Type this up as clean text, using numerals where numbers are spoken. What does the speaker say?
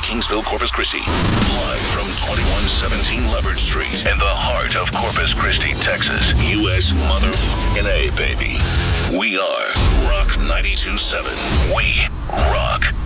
Kingsville, Corpus Christi. Live from 2117 Leopard Street in the heart of Corpus Christi, Texas. U.S. motherfucking A, baby. We are Rock 92.7. We rock.